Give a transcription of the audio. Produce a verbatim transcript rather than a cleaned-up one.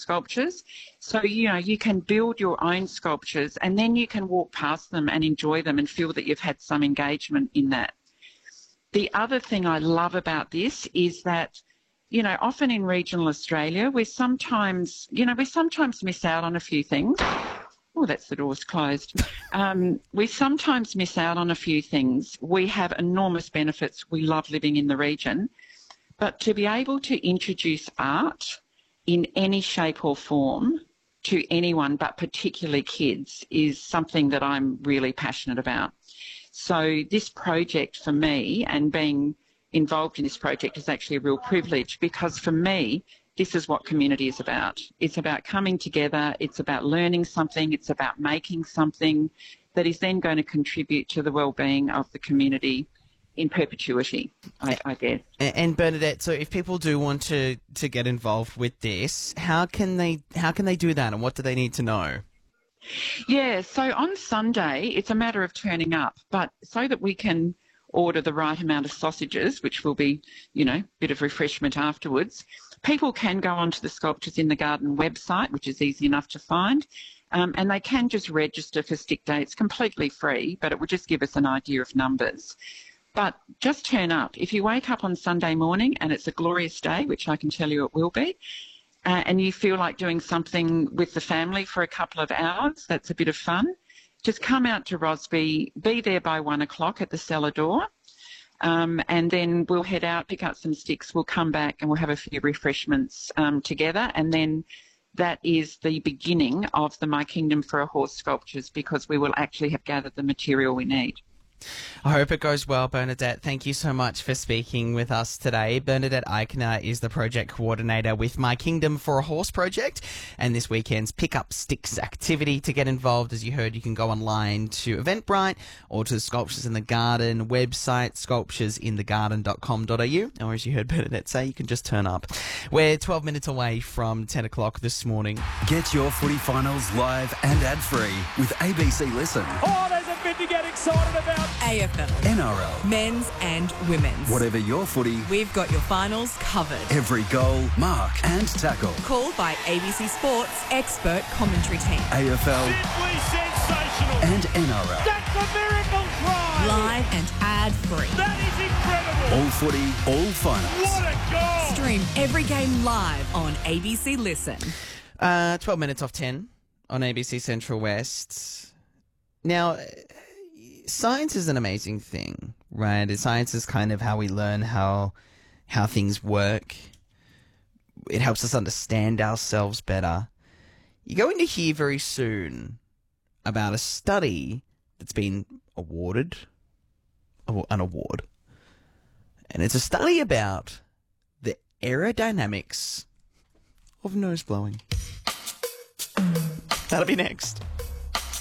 sculptures. So, you know, you can build your own sculptures and then you can walk past them and enjoy them and feel that you've had some engagement in that. The other thing I love about this is that, you know, often in regional Australia, we sometimes, you know, we sometimes miss out on a few things. Oh, that's the door's closed. Um, we sometimes miss out on a few things. We have enormous benefits. We love living in the region. But to be able to introduce art in any shape or form to anyone, but particularly kids, is something that I'm really passionate about. So this project for me, and being involved in this project, is actually a real privilege, because for me, this is what community is about. It's about coming together, it's about learning something, it's about making something that is then going to contribute to the well-being of the community in perpetuity, I, I guess. And, and Bernadette, so if people do want to, to get involved with this, how can they how can they do that, and what do they need to know? Yeah, so on Sunday, it's a matter of turning up, but so that we can order the right amount of sausages, which will be, you know, a bit of refreshment afterwards, people can go onto the Sculptures in the Garden website, which is easy enough to find, um, and they can just register for stick dates completely free, but it will just give us an idea of numbers. But just turn up. If you wake up on Sunday morning and it's a glorious day, which I can tell you it will be, uh, and you feel like doing something with the family for a couple of hours, that's a bit of fun, just come out to Rosby, be there by one o'clock at the cellar door, um, and then we'll head out, pick up some sticks, we'll come back and we'll have a few refreshments um, together, and then that is the beginning of the My Kingdom for a Horse sculptures, because we will actually have gathered the material we need. I hope it goes well, Bernadette. Thank you so much for speaking with us today. Bernadette Eichner is the project coordinator with My Kingdom for a Horse project, and this weekend's Pick Up Sticks activity. To get involved, as you heard, you can go online to Eventbrite or to the Sculptures in the Garden website, sculptures in the garden dot com dot a u, or as you heard Bernadette say, you can just turn up. We're twelve minutes away from ten o'clock this morning. Get your footy finals live and ad-free with A B C Listen. Oh, there's a bit to get excited about. A F L, N R L, men's and women's. whatever your footy, We've got your finals covered. every goal, mark and tackle. Called by A B C Sports expert commentary team. A F L Simply sensational. and N R L. That's a miracle try. Live and ad-free. That is incredible. All footy, all finals. What a goal. Stream every game live on A B C Listen. Uh, twelve minutes off ten on A B C Central West. Now, science is an amazing thing, right? Science is kind of how we learn how how things work. It helps us understand ourselves better. You're going to hear very soon about a study that's been awarded an award. And it's a study about the aerodynamics of nose blowing. That'll be next.